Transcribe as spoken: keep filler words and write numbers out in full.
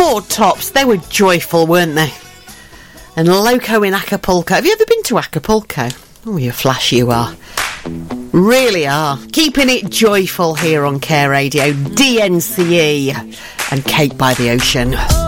Four Tops, they were joyful, weren't they? And Loco in Acapulco. Have you ever been to Acapulco? Oh, you flash you are. Really are. Keeping it joyful here on Care Radio, D N C E and Cake by the Ocean.